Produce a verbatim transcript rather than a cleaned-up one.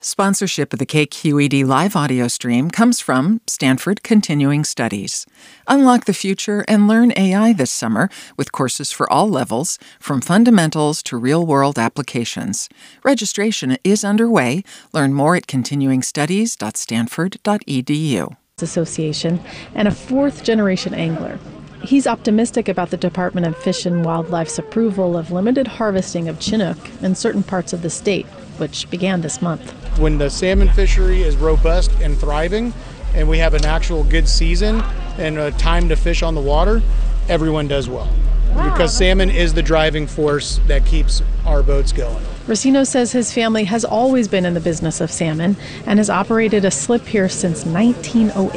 Sponsorship of the K Q E D live audio stream comes from Stanford Continuing Studies. Unlock the future and learn A I this summer with courses for all levels, from fundamentals to real-world applications. Registration is underway. Learn more at continuing studies dot stanford dot e d u. Association and a fourth-generation angler. He's optimistic about the Department of Fish and Wildlife's approval of limited harvesting of Chinook in certain parts of the state, which began this month. When the salmon fishery is robust and thriving, and we have an actual good season and a time to fish on the water, everyone does well. Because salmon is the driving force that keeps our boats going. Racino says his family has always been in the business of salmon and has operated a slip here since nineteen oh eight.